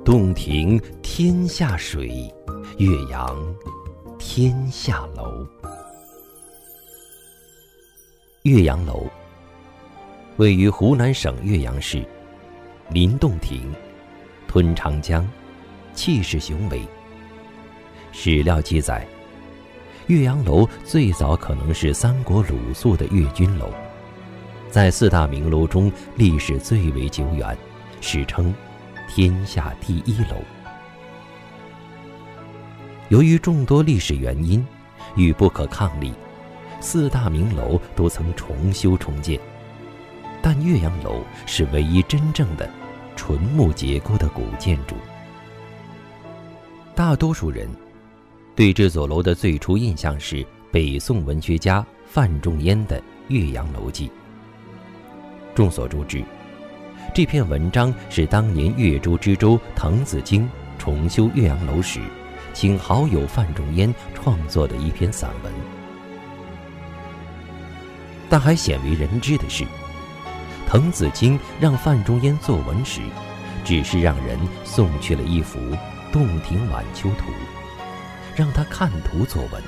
洞庭天下水，岳阳天下楼。岳阳楼位于湖南省岳阳市，临洞庭，吞长江，气势雄伟。史料记载，岳阳楼最早可能是三国鲁肃的岳军楼，在四大名楼中历史最为久远，史称天下第一楼。由于众多历史原因与不可抗力，四大名楼都曾重修重建，但岳阳楼是唯一真正的纯木结构的古建筑。大多数人对这座楼的最初印象是北宋文学家范仲淹的《岳阳楼记》。众所周知，这篇文章是当年岳州知州滕子京重修岳阳楼时，请好友范仲淹创作的一篇散文。但还鲜为人知的是，滕子京让范仲淹作文时，只是让人送去了一幅洞庭晚秋图，让他看图作文。